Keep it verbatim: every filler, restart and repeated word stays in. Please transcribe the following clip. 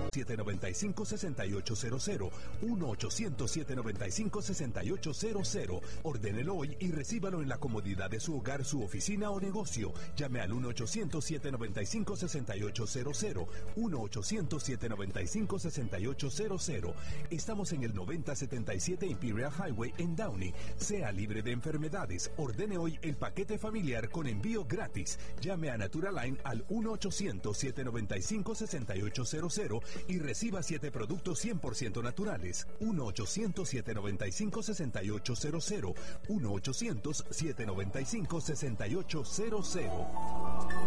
siete nueve cinco, seis ocho cero cero, uno ochocientos, siete nueve cinco, seis ocho cero cero. Ordénelo hoy y recíbalo en la comodidad de su hogar, su oficina o negocio. Llame al uno ochocientos, siete nueve cinco, seis ocho cero cero, uno ochocientos, siete nueve cinco, seis ocho cero cero. Estamos en el noventa setenta y siete Imperial Highway en Downey. Sea libre de enfermedades. Ordene hoy el paquete familiar con envío gratis. Llame a Naturaline al uno ochocientos, siete nueve cinco, seis ocho cero cero y reciba siete productos cien por ciento naturales. uno ochocientos, siete nueve cinco, seis ocho cero cero. uno ochocientos, siete nueve cinco, seis ocho cero cero.